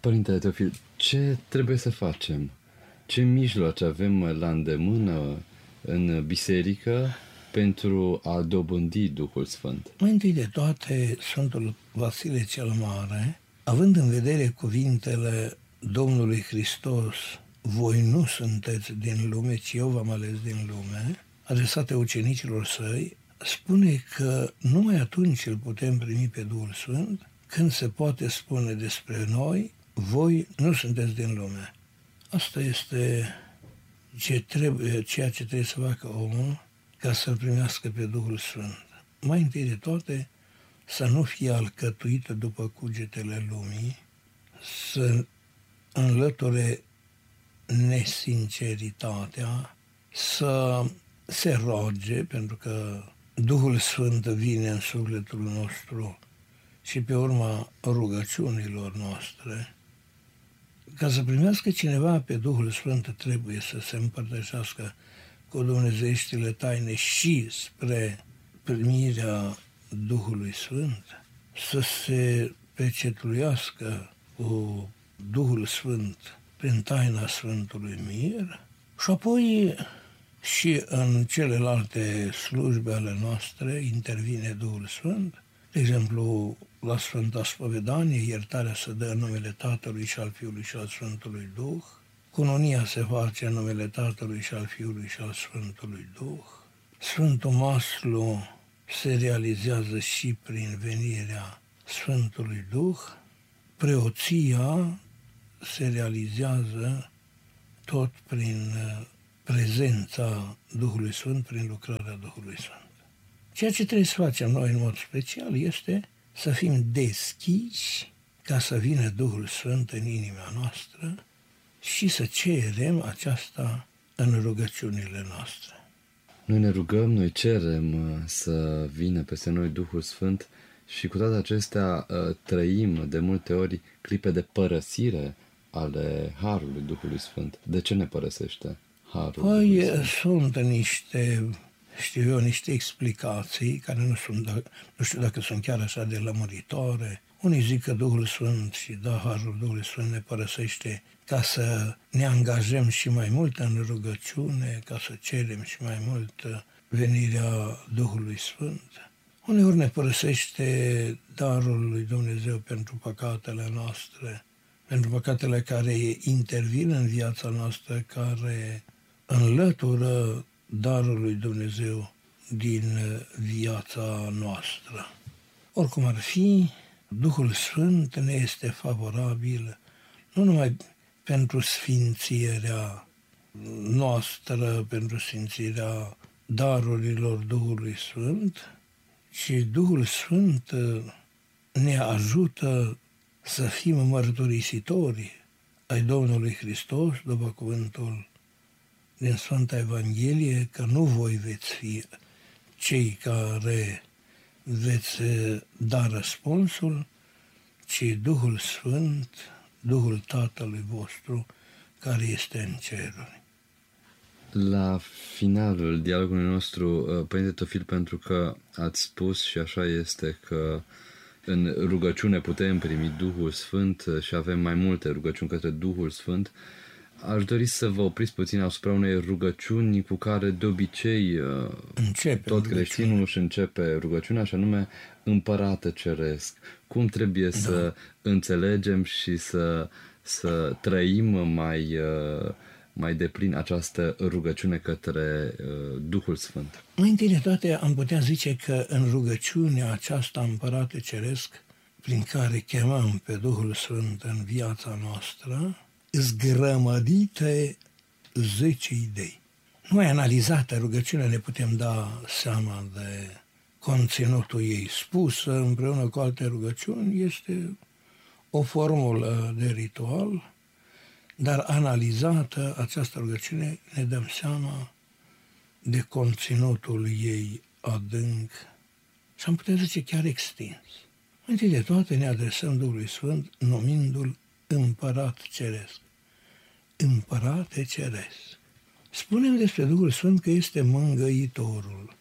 Părintele Teofil, ce trebuie să facem? Ce mijloace avem la îndemână în biserică pentru a dobândi Duhul Sfânt? Mai întâi de toate, Sfântul Vasile cel Mare, având în vedere cuvintele Domnului Hristos, voi nu sunteți din lume, ci eu v-am ales din lume, adresate ucenicilor săi, spune că numai atunci îl putem primi pe Duhul Sfânt, când se poate spune despre noi, voi nu sunteți din lume. Asta este ceea ce trebuie să facă omul ca să-L primească pe Duhul Sfânt. Mai întâi de toate, să nu fie alcătuită după cugetele lumii, să înlăture nesinceritatea, să se roage, pentru că Duhul Sfânt vine în sufletul nostru și pe urma rugăciunilor noastre. Ca să primească cineva pe Duhul Sfânt, trebuie să se împărtășească cu dumnezeieștile taine și spre primirea Duhului Sfânt, să se pecetluiască cu Duhul Sfânt prin taina Sfântului Mir și apoi și în celelalte slujbe ale noastre intervine Duhul Sfânt. De exemplu, la Sfânta Spovedanie, iertarea se dă în numele Tatălui și al Fiului și al Sfântului Duh. Cununia se face în numele Tatălui și al Fiului și al Sfântului Duh. Sfântul Maslu se realizează și prin venirea Sfântului Duh. Preoția se realizează tot prin prezența Duhului Sfânt, prin lucrarea Duhului Sfânt. Ceea ce trebuie să facem noi în mod special este să fim deschiși ca să vină Duhul Sfânt în inima noastră și să cerem aceasta în rugăciunile noastre. Noi ne rugăm, noi cerem să vină peste noi Duhul Sfânt și cu toate acestea trăim de multe ori clipe de părăsire ale Harului Duhului Sfânt. De ce ne părăsește Harul Duhului Sfânt? Sunt niște explicații care nu știu dacă sunt chiar așa de lămuritoare. Unii zic că Duhul Sfânt și Harul Duhului Sfânt ne părăsește ca să ne angajăm și mai mult în rugăciune, ca să cerem și mai mult venirea Duhului Sfânt. Uneori ne părăsește darul lui Dumnezeu pentru păcatele noastre, pentru păcatele care intervin în viața noastră, care înlătură darul lui Dumnezeu din viața noastră. Oricum ar fi, Duhul Sfânt ne este favorabil nu numai pentru sfințirea noastră, pentru sfințirea darurilor Duhului Sfânt, ci Duhul Sfânt ne ajută să fim mărturisitori ai Domnului Hristos, după cuvântul din Sfânta Evanghelie, că nu voi veți fi cei care veți da răspunsul, ci Duhul Sfânt, Duhul Tatălui vostru, care este în ceruri. La finalul dialogului nostru, Părinte Teofil, pentru că ați spus și așa este că în rugăciune putem primi Duhul Sfânt și avem mai multe rugăciuni către Duhul Sfânt, aș dori să vă opriți puțin asupra unei rugăciuni cu care de obicei tot creștinul își începe rugăciunea, și anume Împărate Ceresc. Cum trebuie să înțelegem și să trăim mai deplin această rugăciune către Duhul Sfânt? Mai întâi de toate am putea zice că în rugăciunea aceasta Împărate Ceresc, prin care chemăm pe Duhul Sfânt în viața noastră, zgrămădite 10 idei. Numai analizată rugăciunea ne putem da seama de conținutul ei. Spusă împreună cu alte rugăciuni este o formulă de ritual, dar analizată această rugăciune ne dăm seama de conținutul ei adânc și am putea zice chiar extins. Întâi de toate ne adresăm Duhului Sfânt numindu-l Împărat Ceresc. Împărate Ceresc. Spunem despre Duhul Sfânt că este mângăitorul.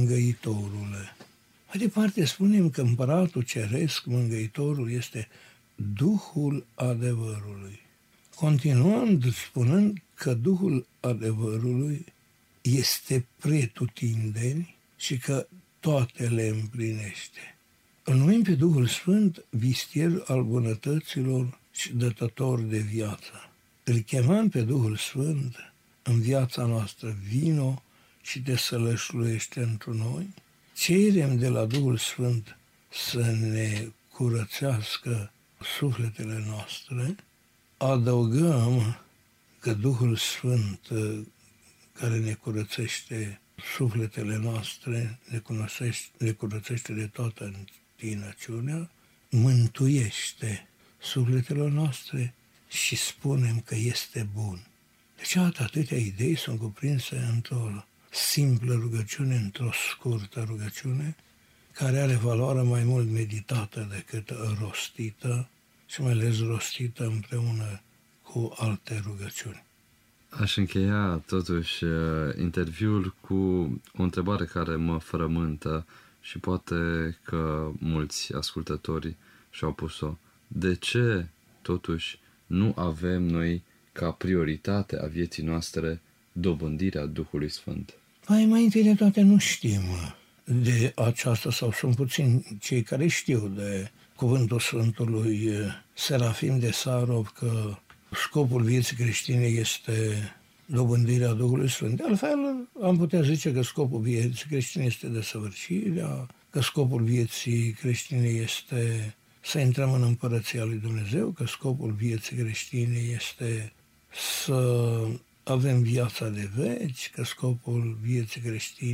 Mângăitorule. Mai departe spunem că Împăratul Ceresc, Mângăitorul, este Duhul adevărului. Continuând spunând că Duhul adevărului este pretutindeni și că toate le împlinește. Îl numim pe Duhul Sfânt vistier al bunătăților și dătător de viață. Îl chemăm pe Duhul Sfânt în viața noastră, vino și te sălășluiește într noi. Cerem de la Duhul Sfânt să ne curățească sufletele noastre. Adăugăm că Duhul Sfânt care ne curățește sufletele noastre, ne curățește de toată întinăciunea, mântuiește sufletele noastre și spunem că este bun. Deci atâtea idei sunt cuprinse într-o simplă rugăciune, într-o scurtă rugăciune, care are valoare mai mult meditată decât rostită și mai ales rostită împreună cu alte rugăciuni. Aș încheia totuși interviul cu o întrebare care mă frământă și poate că mulți ascultători și-au pus-o. De ce totuși nu avem noi ca prioritate a vieții noastre dobândirea Duhului Sfânt? Mai întâi de toate nu știm de aceasta sau sunt puțini cei care știu de cuvântul Sfântului Serafim de Sarov că scopul vieții creștine este dobândirea Duhului Sfânt. De altfel, am putea zice că scopul vieții creștine este desăvârșirea, că scopul vieții creștine este să intrăm în Împărăția lui Dumnezeu, că scopul vieții creștine este să avem viața de veci, că scopul vieții creștine